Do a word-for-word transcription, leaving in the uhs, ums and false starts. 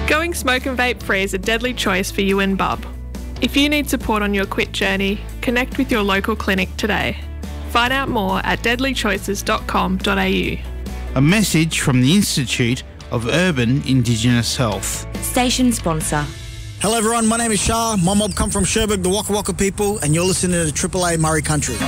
Going smoke and vape free is a deadly choice for you and Bub. If you need support on your quit journey, connect with your local clinic today. Find out more at deadly choices dot com dot a u. A message from the Institute of Urban Indigenous Health. Station sponsor. Hello everyone, my name is Shah. My mob come from Sherbrooke, the Waka Waka people, and you're listening to Triple A Murray Country.